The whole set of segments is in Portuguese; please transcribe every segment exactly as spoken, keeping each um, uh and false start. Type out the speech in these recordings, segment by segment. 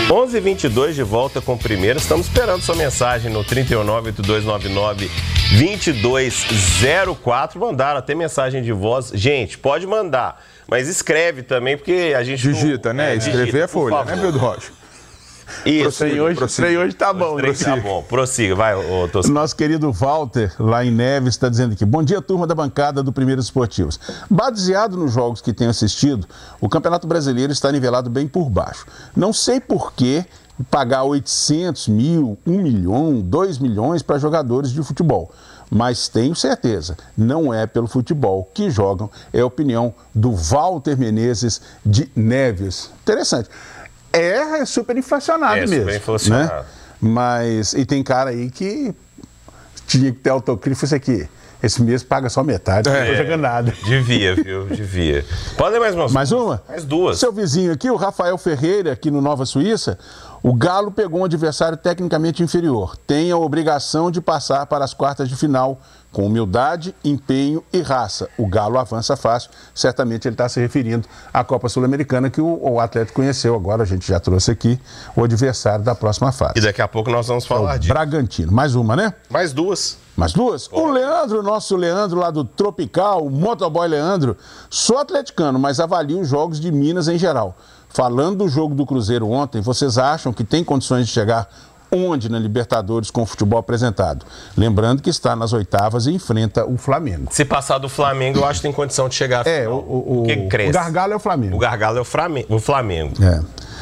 onze e vinte e dois de volta com o primeiro. Estamos esperando sua mensagem no trinta e um, nove oito dois nove nove, dois dois zero quatro. Mandaram até mensagem de voz. Gente, pode mandar, mas escreve também, porque a gente... Digita, não... né? É, Escrever digita, é folha, né, Pedro Rocha? Isso. Trem hoje, trem hoje tá bom. Tá bom, prossiga. Vai, ô, Toscano. Nosso querido Walter, lá em Neves, está dizendo aqui: bom dia, turma da bancada do Primeiros Esportivos. Baseado nos jogos que tenho assistido, o Campeonato Brasileiro está nivelado bem por baixo. Não sei por que pagar oitocentos mil, um milhão, dois milhões para jogadores de futebol. Mas tenho certeza, não é pelo futebol que jogam, é a opinião do Walter Menezes de Neves. Interessante. É super inflacionado é, mesmo. Super inflacionado. Né? Mas, e tem cara aí que tinha que ter autocrítico, isso aqui. Esse mês paga só metade, não é, tô jogando nada. Devia, viu? Devia. Pode ler mais uma? Mais uma? Mais duas. Seu vizinho aqui, o Rafael Ferreira, aqui no Nova Suíça, o Galo pegou um adversário tecnicamente inferior. Tem a obrigação de passar para as quartas de final com humildade, empenho e raça. O Galo avança fácil. Certamente ele está se referindo à Copa Sul-Americana que o, o Atlético conheceu. Agora a gente já trouxe aqui o adversário da próxima fase. E daqui a pouco nós vamos falar é o disso. Bragantino. Mais uma, né? Mais duas. Mais duas? O Leandro, nosso Leandro lá do Tropical, o motoboy Leandro, sou atleticano, mas avalio os jogos de Minas em geral. Falando do jogo do Cruzeiro ontem, vocês acham que tem condições de chegar onde na Libertadores com o futebol apresentado? Lembrando que está nas oitavas e enfrenta o Flamengo. Se passar do Flamengo, eu acho que tem condição de chegar a É, o, o, o, que cresce. o gargalo é o Flamengo. O gargalo é o Flamengo. O Flamengo. É.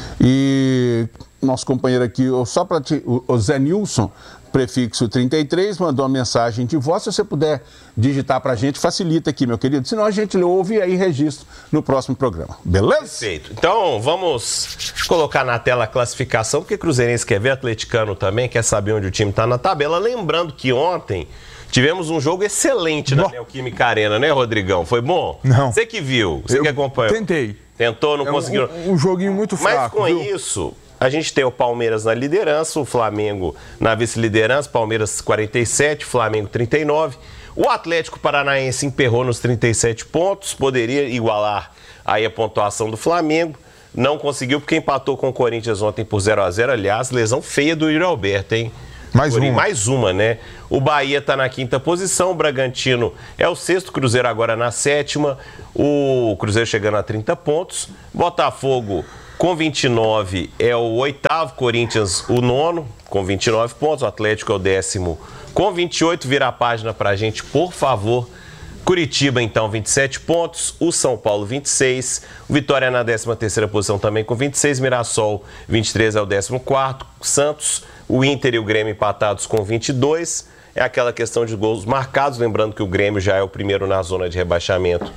E nosso companheiro aqui, só para ti, o Zé Nilson, prefixo trinta e três, mandou uma mensagem de voz. Se você puder digitar para a gente, facilita aqui, meu querido. Senão a gente ouve e aí registra no próximo programa. Beleza? Perfeito. Então, vamos colocar na tela a classificação, porque Cruzeirense quer ver, atleticano também, quer saber onde o time está na tabela. Lembrando que ontem tivemos um jogo excelente na Neoquímica Arena, né, Rodrigão? Foi bom? Não. Você que viu, você Eu que acompanhou. Tentei. Tentou, não é conseguiu. Um, um joguinho muito fraco. Mas com viu? isso, a gente tem o Palmeiras na liderança, o Flamengo na vice-liderança, Palmeiras quarenta e sete, Flamengo trinta e nove. O Atlético Paranaense emperrou nos trinta e sete pontos, poderia igualar aí a pontuação do Flamengo. Não conseguiu porque empatou com o Corinthians ontem por zero a zero. Aliás, lesão feia do Yuri Alberto, hein? Mais Por, uma. Mais uma, né? O Bahia está na quinta posição, o Bragantino é o sexto, Cruzeiro agora na sétima, o Cruzeiro chegando a trinta pontos, Botafogo com vinte e nove é o oitavo, Corinthians o nono com vinte e nove pontos, o Atlético é o décimo com vinte e oito, vira a página pra gente, por favor. Curitiba, então, vinte e sete pontos, o São Paulo, vinte e seis, o Vitória na décima terceira posição também com vinte e seis, Mirassol, vinte e três é o décimo quarto, Santos, o Inter e o Grêmio empatados com vinte e dois, é aquela questão de gols marcados, lembrando que o Grêmio já é o primeiro na zona de rebaixamento,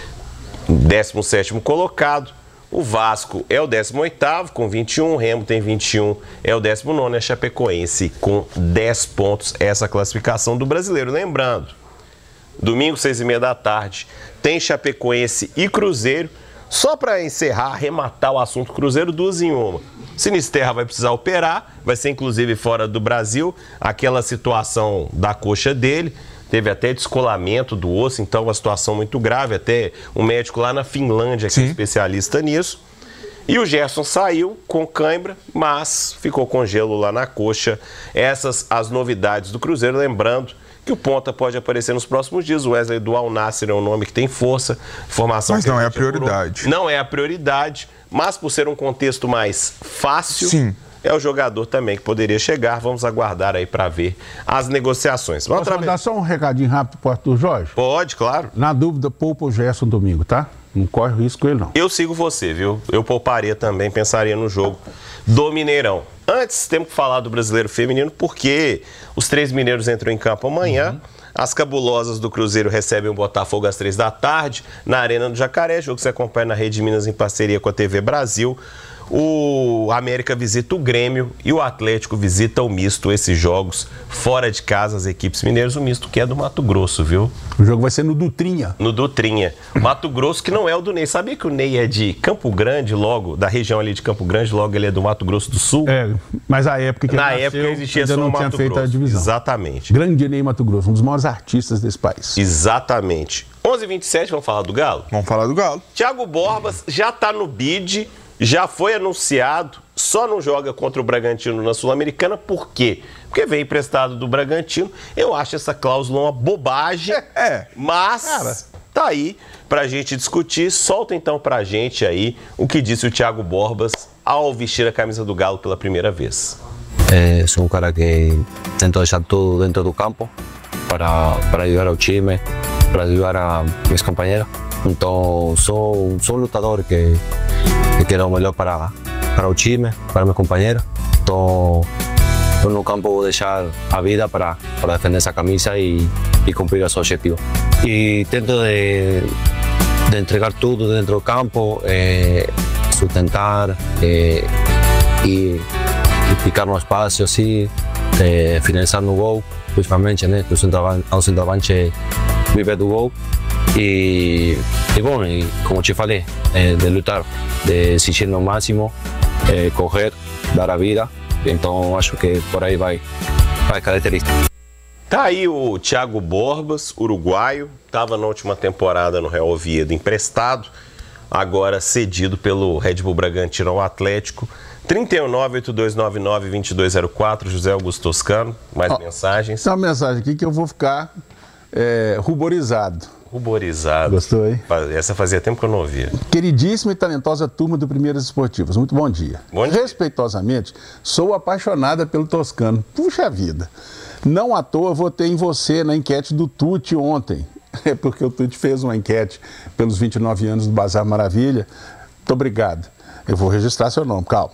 décimo sétimo colocado, o Vasco é o décimo oitavo com vinte e um, o Remo tem vinte e um, é o décimo nono, é Chapecoense com dez pontos, essa classificação do brasileiro, lembrando. Domingo, seis e meia da tarde, tem Chapecoense e Cruzeiro. Só para encerrar, arrematar o assunto Cruzeiro, duas em uma. Sinisterra vai precisar operar, vai ser inclusive fora do Brasil. Aquela situação da coxa dele, teve até descolamento do osso, então uma situação muito grave. Até um médico lá na Finlândia, que é especialista nisso. E o Gerson saiu com cãibra, mas ficou com gelo lá na coxa. Essas as novidades do Cruzeiro, lembrando que o ponta pode aparecer nos próximos dias. O Wesley do Al Nassr é um nome que tem força, formação. Mas não é a prioridade. Apurou. Não é a prioridade, mas por ser um contexto mais fácil, Sim. é o jogador também que poderia chegar. Vamos aguardar aí para ver as negociações. Vamos Posso dar só um recadinho rápido pro Arthur Jorge? Pode, claro. Na dúvida, poupa o Gerson domingo, tá? Não corre risco com ele, não. Eu sigo você, viu? Eu pouparia também, pensaria no jogo do Mineirão. Antes, temos que falar do Brasileiro Feminino, porque os três mineiros entram em campo amanhã. Uhum. As cabulosas do Cruzeiro recebem o Botafogo às três da tarde, na Arena do Jacaré, jogo que você acompanha na Rede Minas em parceria com a T V Brasil. O América visita o Grêmio e o Atlético visita o Misto. Esses jogos fora de casa, as equipes mineiras, o Misto que é do Mato Grosso, viu? O jogo vai ser no Dutrinha. No Dutrinha. Mato Grosso que não é o do Ney. Sabia que o Ney é de Campo Grande, logo, da região ali de Campo Grande, logo ele é do Mato Grosso do Sul? É, mas a época que Na ele época nasceu, existia ainda só não o tinha Mato feito Grosso. a divisão. Exatamente. Grande Ney Mato Grosso, um dos maiores artistas desse país. Exatamente. onze e vinte e sete, vamos falar do Galo? Vamos falar do Galo. Thiago Borbas já está no bid, já foi anunciado, só não joga contra o Bragantino na Sul-Americana, por quê? Porque veio emprestado do Bragantino. Eu acho essa cláusula uma bobagem, É, é. mas Cara. tá aí pra gente discutir. Solta então pra gente aí o que disse o Thiago Borbas ao vestir a camisa do Galo pela primeira vez. Eh, soy un cara que tento dejar todo dentro del campo para, para ayudar al time, para ayudar a mis compañeros. Entonces, soy, soy un lutador que, que quiero lo mejor para, para el time, para mis compañeros. Entonces, en el campo voy a dejar a vida para, para defender esa camisa y, y cumplir ese objetivo. Y intento de, de entregar todo dentro del campo, eh, sustentar eh, y e picar no espaço, assim, é, finalizar no gol, principalmente, né? O centroavante, o centroavante vive do gol. E, e bom, e, como te falei, é, de lutar, de exigir no máximo, é, correr, dar a vida. Então, acho que por aí vai, vai característica. Tá aí o Thiago Borbas, uruguaio, estava na última temporada no Real Oviedo emprestado, agora cedido pelo Red Bull Bragantino ao Atlético. trinta e um, nove oito dois nove nove, dois dois zero quatro, José Augusto Toscano, mais oh, mensagens. Tem uma mensagem aqui que eu vou ficar é, ruborizado. Ruborizado. Gostou, hein? Essa fazia tempo que eu não ouvia. Queridíssima e talentosa turma do Primeiras Esportivas, muito bom dia. Bom dia. Respeitosamente, sou apaixonada pelo Toscano. Puxa vida. Não à toa votei em você na enquete do Tuti ontem. É porque o Tuti fez uma enquete pelos vinte e nove anos do Bazar Maravilha. Muito obrigado. Eu vou registrar seu nome, calma.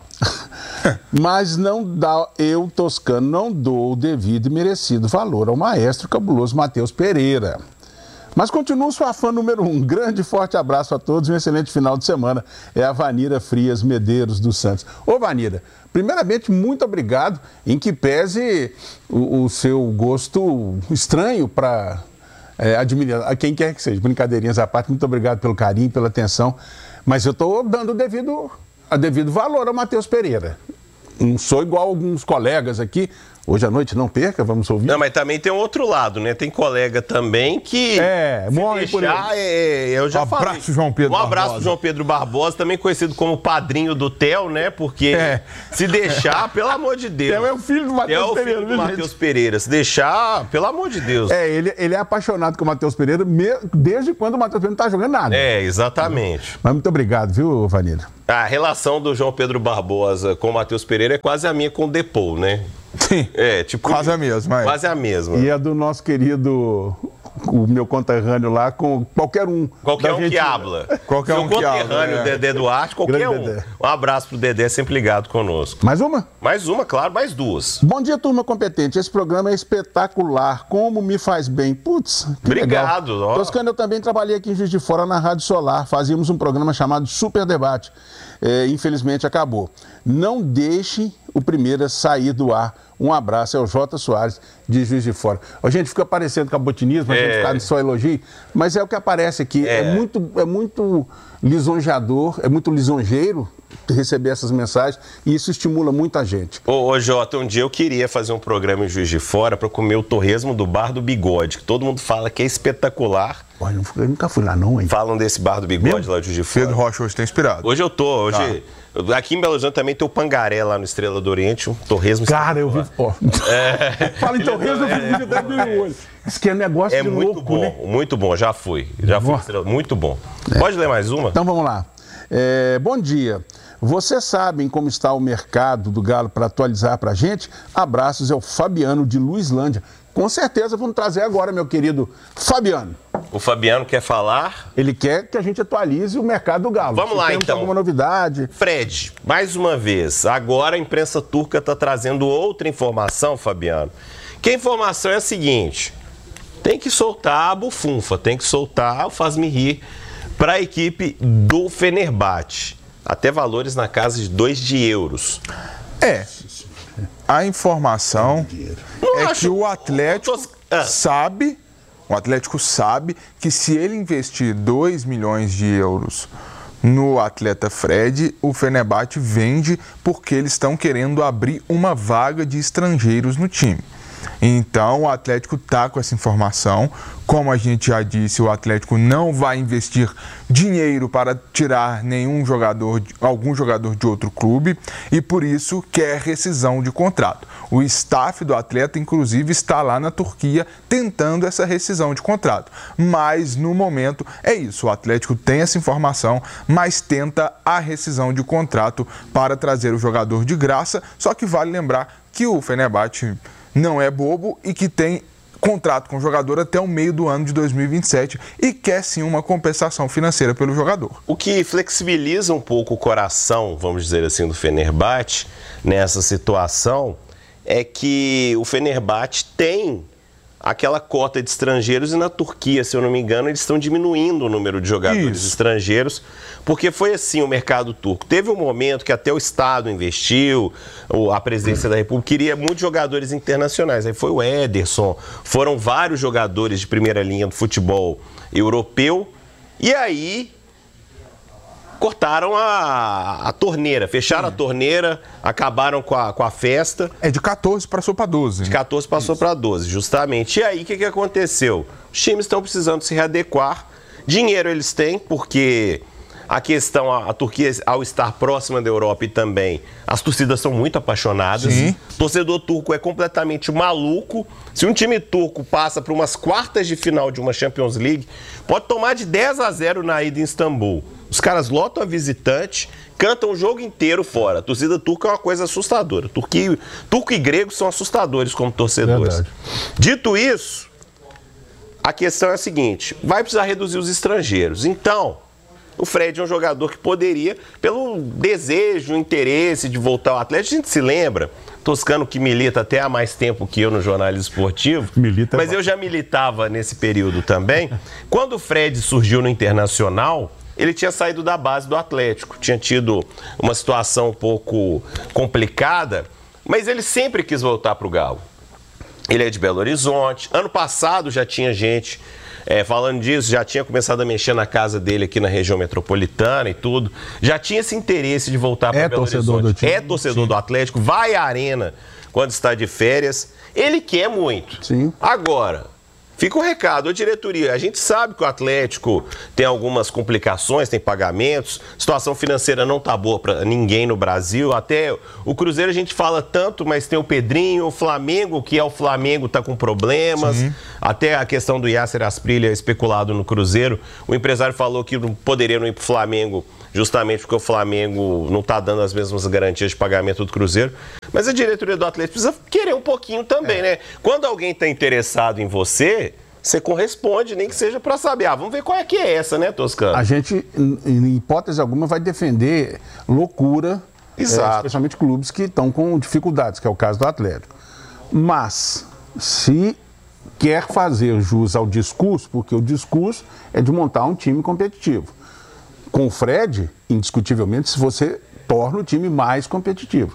Mas não dá, eu, Toscano, não dou o devido e merecido valor ao maestro cabuloso Matheus Pereira. Mas continuo sua fã número um. Grande e forte abraço a todos e um excelente final de semana. É a Vanira Frias Medeiros dos Santos. Ô, Vanira, primeiramente, muito obrigado, em que pese o, o seu gosto estranho para é, admirar, a quem quer que seja. Brincadeirinhas à parte, muito obrigado pelo carinho, pela atenção. Mas eu estou dando o devido, a devido valor ao Matheus Pereira. Não sou igual alguns colegas aqui. Hoje à noite não perca, vamos ouvir. Não, mas também tem um outro lado, né? Tem colega também que... É, morre por ele. É, eu já um abraço, falei. João Pedro Um abraço Barbosa. pro João Pedro Barbosa, também conhecido como padrinho do Theo, né? Porque É. se deixar, pelo amor de Deus. Theo é o filho do Matheus É o Pereira, filho viu, do gente? Matheus Pereira. Se deixar, pelo amor de Deus. É, ele, ele é apaixonado com o Matheus Pereira me- desde quando o Matheus Pereira não está jogando nada. É, exatamente. Mas muito obrigado, viu, Vanira? A relação do João Pedro Barbosa com o Matheus Pereira é quase a minha com o Depou, né? Sim. É, tipo... Quase a mesma, é. Quase a mesma. E é do nosso querido, o meu conterrâneo lá, com qualquer um. Qualquer da um gente- que habla. Qualquer Seu um que habla, conterrâneo, é. Dedé Duarte, qualquer Grande um. Dedé. Um abraço pro Dedé, sempre ligado conosco. Mais uma? Mais uma, claro, mais duas. Bom dia, turma competente. Esse programa é espetacular. Como me faz bem. Putz, que Obrigado, legal. ó. Toscano, eu também trabalhei aqui em Juiz de Fora na Rádio Solar. Fazíamos um programa chamado Super Debate. É, infelizmente acabou. Não deixe o primeiro sair do ar. Um abraço, é o Jota Soares, de Juiz de Fora. A gente fica parecendo cabotinismo, a gente É. fica só elogio, mas é o que aparece aqui. É, É. muito, é muito lisonjeador, é muito lisonjeiro receber essas mensagens e isso estimula muita gente. Ô, ô, Jota, um dia eu queria fazer um programa em Juiz de Fora para comer o torresmo do Bar do Bigode, que todo mundo fala que é espetacular. Olha, não fui- eu nunca fui lá não, hein? Falam desse Bar do Bigode Mesmo? lá de Juiz de Fora. Pedro Rocha hoje está inspirado. Hoje eu tô, hoje... Aqui em Belo Horizonte também tem o Pangaré lá no Estrela do Oriente, um torresmo... Cara, eu vi. Ó. Fala em torresmo, eu é. vi dentro do meu olho. Isso que é negócio É de muito louco, bom, né? muito bom, já fui. Já fui, Ó. Estrela- muito bom. Pode ler mais uma? Então vamos lá. É, bom dia. Vocês sabem como está o mercado do Galo para atualizar para a gente? Abraços, é o Fabiano de Luislândia. Com certeza vamos trazer agora, meu querido Fabiano. O Fabiano quer falar? Ele quer que a gente atualize o mercado do Galo. Vamos Se lá, temos então. alguma novidade. Fred, mais uma vez, agora a imprensa turca está trazendo outra informação, Fabiano. Que a informação é a seguinte: tem que soltar a bufunfa, tem que soltar o faz-me rir para a equipe do Fenerbahçe. Até valores na casa de dois de euros. É. A informação Não é acho- que o Atlético Tos- Ah. sabe, o Atlético sabe que se ele investir dois milhões de euros no atleta Fred, o Fenerbahçe vende porque eles estão querendo abrir uma vaga de estrangeiros no time. Então, o Atlético está com essa informação. Como a gente já disse, o Atlético não vai investir dinheiro para tirar nenhum jogador, algum jogador de outro clube, e por isso quer rescisão de contrato. O staff do atleta, inclusive, está lá na Turquia tentando essa rescisão de contrato. Mas, no momento, é isso. O Atlético tem essa informação, mas tenta a rescisão de contrato para trazer o jogador de graça. Só que vale lembrar que o Fenerbahçe não é bobo e que tem contrato com o jogador até o meio do ano de dois mil e vinte e sete e quer sim uma compensação financeira pelo jogador. O que flexibiliza um pouco o coração, vamos dizer assim, do Fenerbahçe nessa situação é que o Fenerbahçe tem aquela cota de estrangeiros e na Turquia, se eu não me engano, eles estão diminuindo o número de jogadores Isso. estrangeiros, porque foi assim o mercado turco. Teve um momento que até o Estado investiu, a presidência da República queria muitos jogadores internacionais. Aí foi o Ederson, foram vários jogadores de primeira linha do futebol europeu, e aí cortaram a, a torneira, fecharam Sim. a torneira, acabaram com a, com a festa. É, de quatorze passou para doze. De quatorze passou para doze, justamente. E aí, o que, que aconteceu? Os times estão precisando se readequar. Dinheiro eles têm, porque a questão, a, a Turquia, ao estar próxima da Europa e também, as torcidas são muito apaixonadas. Sim. O torcedor turco é completamente maluco. Se um time turco passa para umas quartas de final de uma Champions League, pode tomar de dez a zero na ida em Istambul. Os caras lotam a visitante, cantam o jogo inteiro fora. A torcida turca é uma coisa assustadora. Turquia, turco e grego são assustadores como torcedores. Verdade. Dito isso, a questão é a seguinte: vai precisar reduzir os estrangeiros. Então, o Fred é um jogador que poderia, pelo desejo, interesse de voltar ao Atlético, a gente se lembra, Toscano que milita até há mais tempo que eu no jornalismo esportivo, milita mas bom. Eu já militava nesse período também. Quando o Fred surgiu no Internacional, ele tinha saído da base do Atlético, tinha tido uma situação um pouco complicada, mas ele sempre quis voltar para o Galo. Ele é de Belo Horizonte. Ano passado já tinha gente é, falando disso, já tinha começado a mexer na casa dele aqui na região metropolitana e tudo. Já tinha esse interesse de voltar para é Belo Horizonte. Do time. É torcedor Sim. do Atlético, vai à arena quando está de férias. Ele quer muito. Sim. Agora, fica o recado, a diretoria, a gente sabe que o Atlético tem algumas complicações, tem pagamentos, situação financeira não tá boa para ninguém no Brasil, até o Cruzeiro a gente fala tanto, mas tem o Pedrinho, o Flamengo, que é o Flamengo, tá com problemas, Sim. até a questão do Yasser Asprilha especulado no Cruzeiro, o empresário falou que não poderia não ir pro Flamengo, justamente porque o Flamengo não está dando as mesmas garantias de pagamento do Cruzeiro. Mas a diretoria do Atlético precisa querer um pouquinho também, é. né? Quando alguém está interessado em você, você corresponde, nem que seja para saber. Ah, vamos ver qual é que é essa, né, Toscano? A gente, em hipótese alguma, vai defender loucura, Exato. É, especialmente clubes que estão com dificuldades, que é o caso do Atlético. Mas, se quer fazer jus ao discurso, porque o discurso é de montar um time competitivo. Com o Fred, indiscutivelmente, se você torna o time mais competitivo.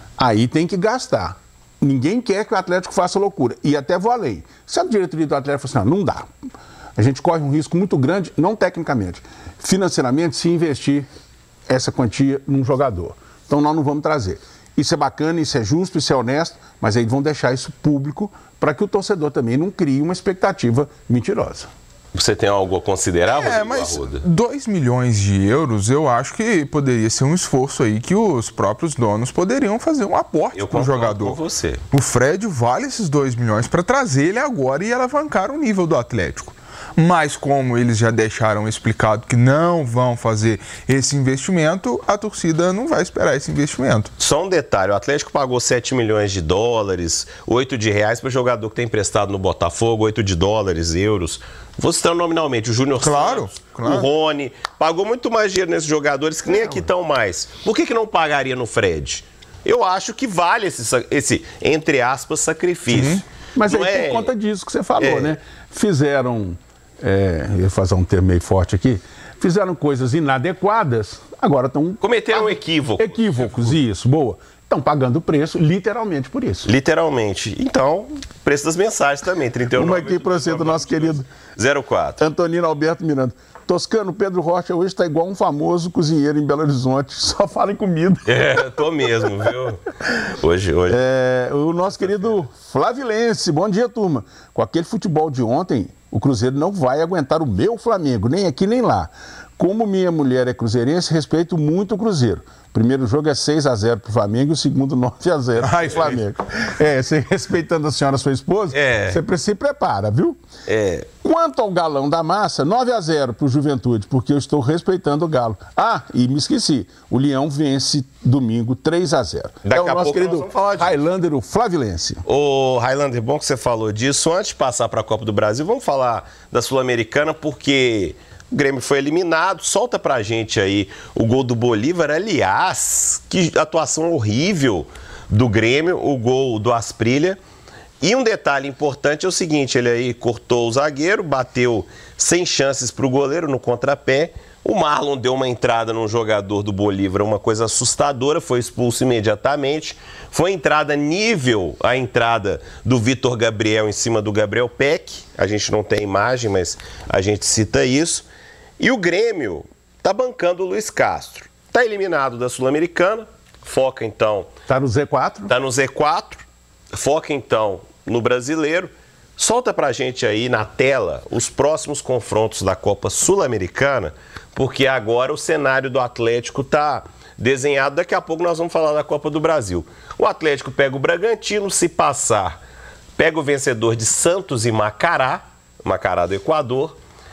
Aí tem que gastar. Ninguém quer que o Atlético faça loucura. E até vou além. Se a diretoria do Atlético falar assim, não, não dá. A gente corre um risco muito grande, não tecnicamente, financeiramente, se investir essa quantia num jogador. Então nós não vamos trazer. Isso é bacana, isso é justo, isso é honesto, mas aí vão deixar isso público para que o torcedor também não crie uma expectativa mentirosa. Você tem algo a considerar, É, mas dois milhões de euros, eu acho que poderia ser um esforço aí que os próprios donos poderiam fazer um aporte para o jogador. Com você. O Fred vale esses dois milhões para trazer ele agora e alavancar o nível do Atlético. Mas como eles já deixaram explicado que não vão fazer esse investimento, a torcida não vai esperar esse investimento. Só um detalhe, o Atlético pagou sete milhões de dólares, oito de reais para o jogador que tem emprestado no Botafogo, oito de dólares, euros. Vou citar nominalmente o Júnior claro, Santos, claro. o Rony, pagou muito mais dinheiro nesses jogadores que nem aqui estão mais. Por que que não pagaria no Fred? Eu acho que vale esse, esse entre aspas, sacrifício. Uhum. Mas não aí é... por conta disso que você falou, é. né? Fizeram... É, eu ia fazer um termo meio forte aqui, fizeram coisas inadequadas, agora estão... Cometeram equívocos. Equívocos, isso, boa. Estão pagando o preço literalmente por isso. Literalmente. Então, preço das mensagens também, trinta e um. Vamos aqui para você, do nosso querido zero quatro. Antonino Alberto Miranda. Toscano, Pedro Rocha hoje está igual um famoso cozinheiro em Belo Horizonte, só fala em comida. É, tô mesmo, viu? Hoje, hoje. É, o nosso querido Flavilense, bom dia, turma. Com aquele futebol de ontem, o Cruzeiro não vai aguentar o meu Flamengo, nem aqui nem lá. Como minha mulher é cruzeirense, respeito muito o Cruzeiro. O primeiro jogo é seis a zero para o Flamengo e o segundo nove a zero para o Flamengo. É, você respeitando a senhora, sua esposa, é. você se prepara, viu? É. Quanto ao galão da massa, nove a zero para o Juventude, porque eu estou respeitando o Galo. Ah, e me esqueci, o Leão vence domingo três a zero. Daqui é o a nosso pouco querido nós vamos falar disso. Highlander, o Flavilense. Ô, Highlander, bom que você falou disso. Antes de passar para a Copa do Brasil, vamos falar da Sul-Americana, porque o Grêmio foi eliminado. Solta pra gente aí o gol do Bolívar. Aliás, que atuação horrível do Grêmio, o gol do Asprilla. E um detalhe importante é o seguinte, ele aí cortou o zagueiro, bateu sem chances pro goleiro no contrapé. O Marlon deu uma entrada num jogador do Bolívar, uma coisa assustadora, foi expulso imediatamente. Foi entrada nível a entrada do Vitor Gabriel em cima do Gabriel Peck. A gente não tem imagem, mas a gente cita isso. E o Grêmio tá bancando o Luiz Castro. Tá eliminado da Sul-Americana, foca então... Tá no Z quatro? Tá no Z quatro, foca então no Brasileiro. Solta pra gente aí na tela os próximos confrontos da Copa Sul-Americana, porque agora o cenário do Atlético tá desenhado. Daqui a pouco nós vamos falar da Copa do Brasil. O Atlético pega o Bragantino, se passar, pega o vencedor de Santos e Macará, Macará do Equador.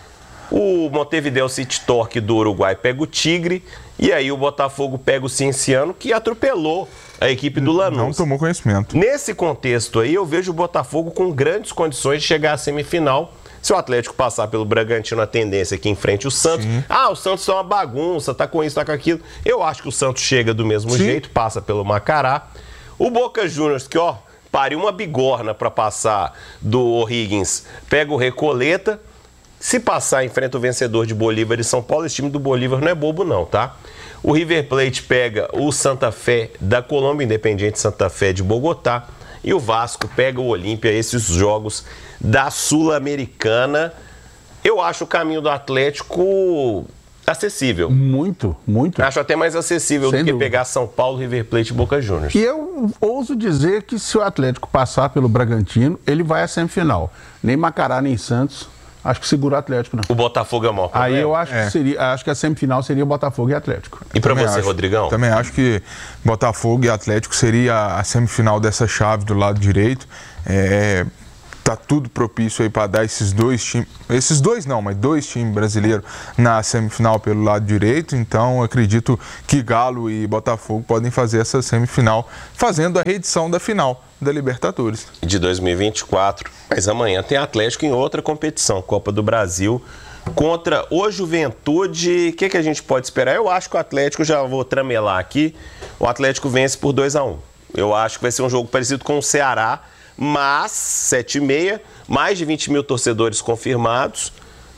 O Montevideo City Torque do Uruguai pega o Tigre. E aí o Botafogo pega o Cienciano, que atropelou a equipe do Lanús. Não tomou conhecimento. Nesse contexto aí, eu vejo o Botafogo com grandes condições de chegar à semifinal. Se o Atlético passar pelo Bragantino, a tendência é que enfrente o Santos. Sim. Ah, o Santos é uma bagunça, tá com isso, tá com aquilo. Eu acho que o Santos chega do mesmo Sim. jeito, passa pelo Macará. O Boca Juniors, que ó, pariu uma bigorna para passar do O'Higgins, pega o Recoleta. Se passar, enfrenta o vencedor de Bolívar e São Paulo. Esse time do Bolívar não é bobo não, tá? O River Plate pega o Santa Fé da Colômbia, Independiente Santa Fé de Bogotá. E o Vasco pega o Olímpia, esses jogos da Sul-Americana. Eu acho o caminho do Atlético acessível. Muito, muito. Acho até mais acessível Sem do que dúvida. pegar São Paulo, River Plate e Boca Juniors. E eu ouso dizer que se o Atlético passar pelo Bragantino, ele vai à semifinal. Nem Macará, nem Santos. Acho que segura o Atlético, não. O Botafogo é o maior problema. Aí eu acho, é. que seria, acho que a semifinal seria Botafogo e Atlético. E para você, acho, Rodrigão? Também acho que Botafogo e Atlético seria a semifinal dessa chave do lado direito. É, tá tudo propício aí para dar esses dois times, esses dois não, mas dois times brasileiros na semifinal pelo lado direito. Então acredito que Galo e Botafogo podem fazer essa semifinal, fazendo a reedição da final da Libertadores. De dois mil e vinte e quatro. Mas amanhã tem Atlético em outra competição, Copa do Brasil, contra o Juventude. O que, que a gente pode esperar? Eu acho que o Atlético, já vou tramelar aqui, o Atlético vence por dois a um. Eu acho que vai ser um jogo parecido com o Ceará, mas sete e meia, mais de vinte mil torcedores confirmados,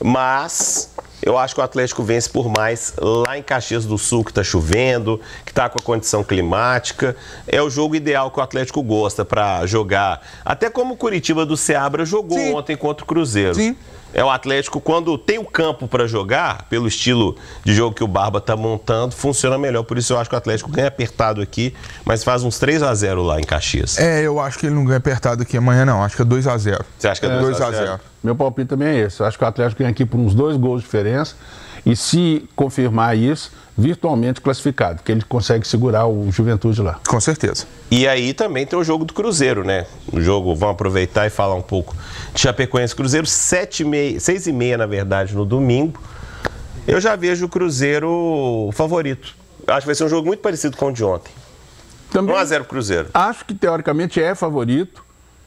mas eu acho que o Atlético vence por mais lá em Caxias do Sul, que está chovendo, que está com a condição climática. É o jogo ideal que o Atlético gosta para jogar. Até como o Curitiba do Seabra jogou Sim. ontem contra o Cruzeiro. Sim. É o Atlético, quando tem o campo para jogar, pelo estilo de jogo que o Barba está montando, funciona melhor. Por isso eu acho que o Atlético ganha apertado aqui, mas faz uns três a zero lá em Caxias. É, eu acho que ele não ganha apertado aqui amanhã, não. Acho que é dois a zero. Você acha que é dois a zero? Meu palpite também é esse. Eu acho que o Atlético ganha aqui por uns dois gols de diferença. E se confirmar isso, virtualmente classificado, porque ele consegue segurar o Juventude lá. Com certeza. E aí também tem o jogo do Cruzeiro, né? O jogo, vamos aproveitar e falar um pouco de Chapecoense Cruzeiro, sete e meia, seis e meia, na verdade, no domingo. Eu já vejo o Cruzeiro favorito. Acho que vai ser um jogo muito parecido com o de ontem. Também um a zero Cruzeiro. Acho que teoricamente é favorito,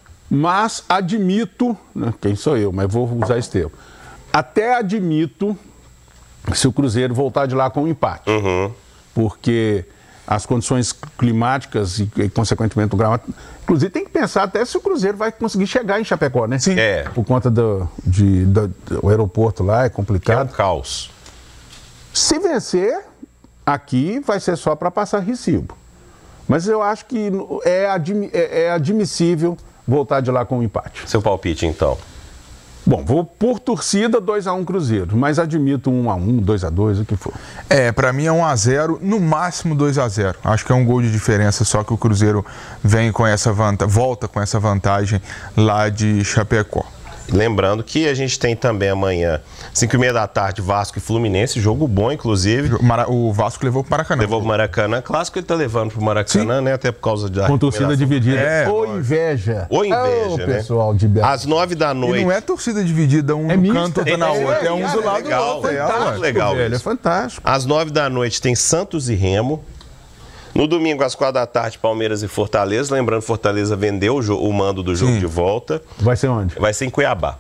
mas admito, né, quem sou eu, mas vou usar esse termo, até admito se o Cruzeiro voltar de lá com um empate. Uhum. Porque as condições climáticas e, e consequentemente, o gramado... Inclusive, tem que pensar até se o Cruzeiro vai conseguir chegar em Chapecó, né? Sim. É. Por conta do, de, do, do aeroporto lá, é complicado. É um caos. Se vencer, aqui vai ser só para passar recibo. Mas eu acho que é, admi, é, é admissível voltar de lá com um empate. Seu palpite, então? Bom, vou por torcida dois a um Cruzeiro, mas admito um a um, dois a dois, o que for. É, pra mim é um a zero, no máximo dois a zero. Acho que é um gol de diferença, só que o Cruzeiro vem com essa vantagem, volta com essa vantagem lá de Chapecó. Lembrando que a gente tem também amanhã, cinco e meia da tarde, Vasco e Fluminense, jogo bom, inclusive. O Vasco levou pro Maracanã. Levou pro Maracanã, clássico ele tá levando pro Maracanã, Sim. né? Até por causa da... Com torcida dividida. É, Ou inveja. Ou inveja, oh, né? pessoal de Belo. Às nove da noite... E não é torcida dividida, um é no mista, canto, outro na é, outra. É, é um é, do lado legal, do outro. É fantástico, legal, velho, é fantástico. Às nove da noite tem Santos e Remo. No domingo, às quatro da tarde, Palmeiras e Fortaleza. Lembrando, Fortaleza vendeu o, o mando do jogo Sim. de volta. Vai ser onde? Vai ser em Cuiabá.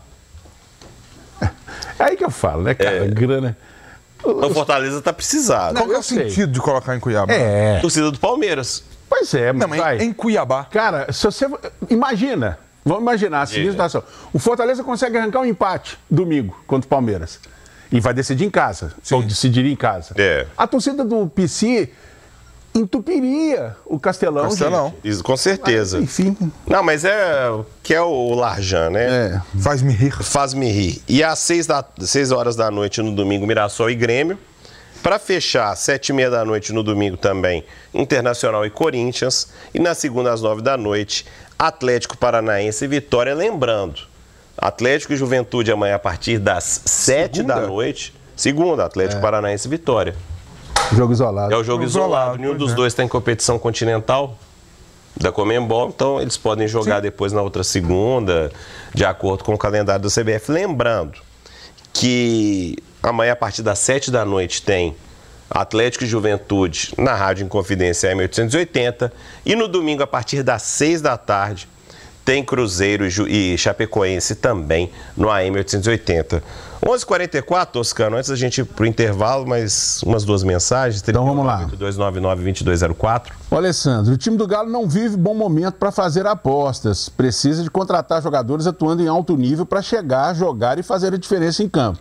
É aí que eu falo, né, cara? É. Grana. O Fortaleza tá precisado. Qual que é o sei. sentido de colocar em Cuiabá? É. Torcida do Palmeiras. Pois é, mas Não, vai. em Cuiabá. Cara, se você... Imagina, vamos imaginar a seguinte situação. O Fortaleza consegue arrancar um empate domingo contra o Palmeiras. E vai decidir em casa. Sim. Ou decidiria em casa. É. A torcida do P C entupiria o Castelão, Castelão. gente. Isso, com certeza. Mas, enfim. Não, mas é que é o Larjan, né? É. Faz-me rir. Faz-me rir. E às seis, da, seis horas da noite no domingo, Mirassol e Grêmio. Para fechar, sete e meia da noite no domingo também, Internacional e Corinthians. E na segunda, às nove da noite, Atlético Paranaense e Vitória. Lembrando, Atlético e Juventude amanhã a partir das sete da noite. Segunda, Atlético é. Paranaense e Vitória. Jogo isolado. É o jogo isolado. isolado. Nenhum dos é. dois está em competição continental da Conmebol, então eles podem jogar Sim. depois na outra segunda, de acordo com o calendário do C B F. Lembrando que amanhã, a partir das sete da noite, tem Atlético e Juventude na Rádio Inconfidência A M oitocentos e oitenta. E no domingo, a partir das seis da tarde, tem Cruzeiro e Chapecoense também no A M oitocentos e oitenta. onze e quarenta e quatro, Toscano, antes da gente ir pro intervalo, mais umas duas mensagens. Então vamos lá. oito dois nove nove, dois dois zero quatro. Ô Alessandro, o time do Galo não vive bom momento para fazer apostas. Precisa de contratar jogadores atuando em alto nível para chegar, jogar e fazer a diferença em campo.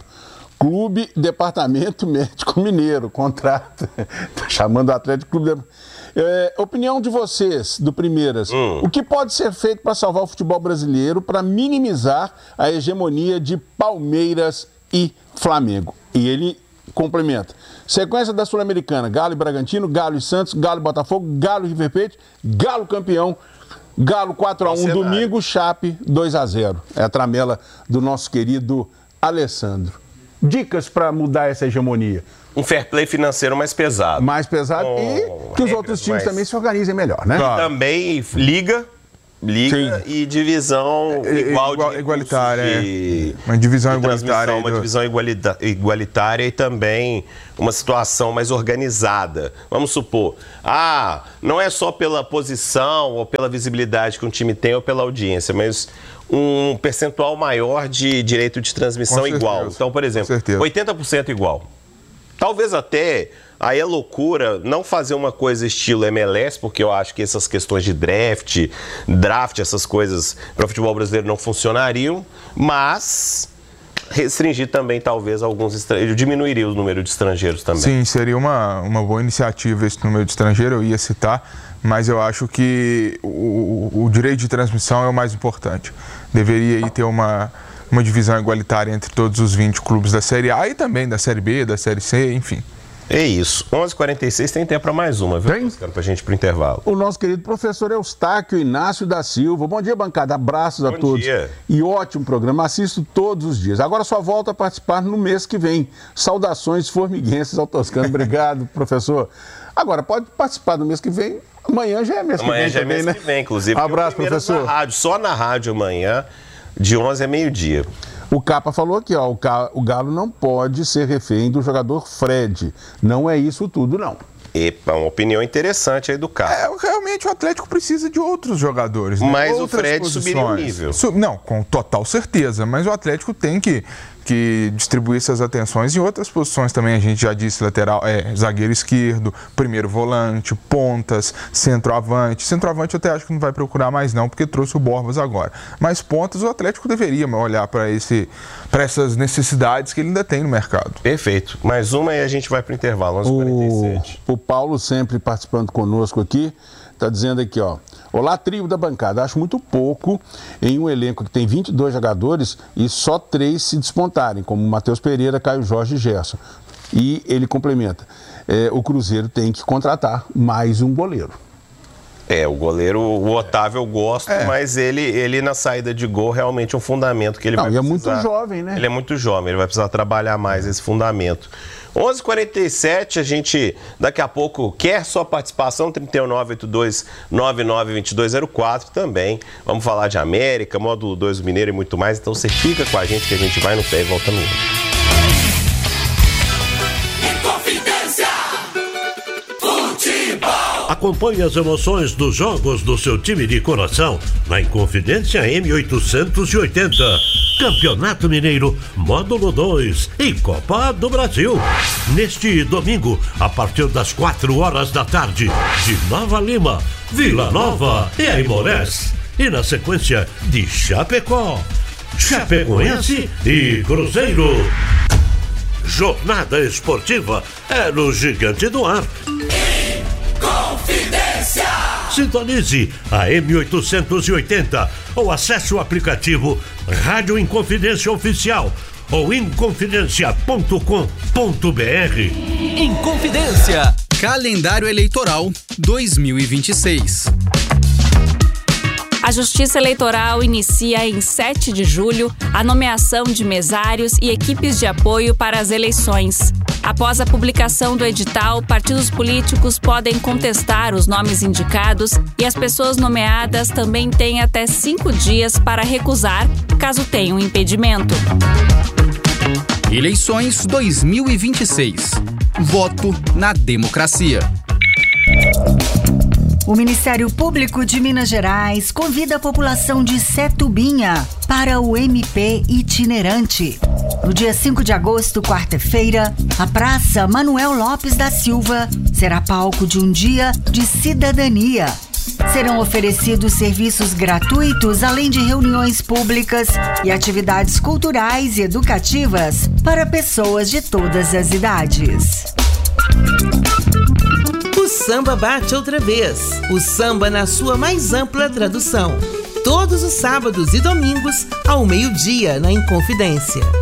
Clube Departamento Médico Mineiro, contrato. Tá chamando o Atlético Clube de... é, opinião de vocês, do Primeiras. Hum. O que pode ser feito para salvar o futebol brasileiro, para minimizar a hegemonia de Palmeiras e Flamengo? E ele complementa. Sequência da Sul-Americana: Galo e Bragantino, Galo e Santos, Galo e Botafogo, Galo e River Plate, Galo campeão, Galo quatro a um domingo, Chape dois a zero. É a tramela do nosso querido Alessandro. Dicas para mudar essa hegemonia. Um fair play financeiro mais pesado. Mais pesado oh, e que os outros times mais... também se organizem melhor, né? Claro. E também liga, liga Sim. e divisão igual igual, de igualitária. De, uma divisão de igualitária. Uma do... divisão igualitária e também uma situação mais organizada. Vamos supor, ah, não é só pela posição ou pela visibilidade que um time tem ou pela audiência, mas um percentual maior de direito de transmissão igual. Então, por exemplo, oitenta por cento igual. Talvez até, aí é loucura não fazer uma coisa estilo M L S, porque eu acho que essas questões de draft, draft, essas coisas para o futebol brasileiro não funcionariam, mas restringir também talvez alguns estrangeiros, diminuiria o número de estrangeiros também. Sim, seria uma, uma boa iniciativa esse número de estrangeiros, eu ia citar, mas eu acho que o, o, o direito de transmissão é o mais importante. Deveria aí ter uma... uma divisão igualitária entre todos os vinte clubes da Série A e também da Série B, da Série C, enfim. É isso. onze e quarenta e seis tem tempo para mais uma, viu? Tem? Pra gente pro intervalo. O nosso querido professor Eustáquio Inácio da Silva. Bom dia, bancada. Abraços a Bom todos. Dia. E ótimo programa. Assisto todos os dias. Agora só volto a participar no mês que vem. Saudações formiguenses ao Toscano. Obrigado, professor. Agora, pode participar do mês que vem. Amanhã já é mês amanhã que vem já também, é mês né? que vem, inclusive. Abraço, professor. Na rádio, só na rádio amanhã, de onze a meio-dia. O Capa falou aqui, ó, o Galo não pode ser refém do jogador Fred. Não é isso tudo, não. Epa, uma opinião interessante aí do Capa. É, realmente o Atlético precisa de outros jogadores, né? Mas Outras o Fred posições. subiria o nível. Su- não, com total certeza, mas o Atlético tem que, que distribuir essas atenções em outras posições também. A gente já disse lateral, é, zagueiro esquerdo, primeiro volante, pontas, centroavante. Centroavante eu até acho que não vai procurar mais não, porque trouxe o Borbas agora. Mas pontas o Atlético deveria olhar para esse, para essas necessidades que ele ainda tem no mercado. Perfeito. Mais uma e a gente vai para o intervalo, onze e quarenta e sete. O, o Paulo sempre participando conosco aqui, está dizendo aqui, ó. Olá, trio da bancada. Acho muito pouco em um elenco que tem vinte e dois jogadores e só três se despontarem, como Matheus Pereira, Caio Jorge e Gerson. E ele complementa, é, o Cruzeiro tem que contratar mais um goleiro. É, o goleiro, o Otávio eu gosto, é. mas ele, ele na saída de gol realmente é um fundamento que ele Não, vai e é precisar. muito jovem, né? Ele é muito jovem, ele vai precisar trabalhar mais esse fundamento. onze e quarenta e sete, a gente daqui a pouco quer sua participação, trinta e um, nove oito dois, nove nove dois dois zero quatro também. Vamos falar de América, Módulo dois do Mineiro e muito mais, então você fica com a gente que a gente vai no pé e volta no outro. Acompanhe as emoções dos jogos do seu time de coração na Inconfidência M oitocentos e oitenta. Campeonato Mineiro, Módulo dois e Copa do Brasil. Neste domingo, a partir das quatro horas da tarde, de Nova Lima, Vila Nova e Aimorés. E na sequência, de Chapecó, Chapecoense e Cruzeiro. Jornada esportiva é no Gigante do Ar. Confidência! Sintonize a M oitocentos e oitenta ou acesse o aplicativo Rádio Inconfidência Oficial ou inconfidência ponto com ponto br. Inconfidência. Calendário Eleitoral dois mil e vinte e seis. A Justiça Eleitoral inicia em sete de julho a nomeação de mesários e equipes de apoio para as eleições. Após a publicação do edital, partidos políticos podem contestar os nomes indicados e as pessoas nomeadas também têm até cinco dias para recusar, caso tenham impedimento. Eleições dois mil e vinte e seis. Voto na democracia. O Ministério Público de Minas Gerais convida a população de Setubinha para o M P itinerante. No dia cinco de agosto, quarta-feira, a Praça Manuel Lopes da Silva será palco de um dia de cidadania. Serão oferecidos serviços gratuitos, além de reuniões públicas e atividades culturais e educativas para pessoas de todas as idades. O samba bate outra vez. O samba na sua mais ampla tradução. Todos os sábados e domingos, ao meio-dia, na Inconfidência.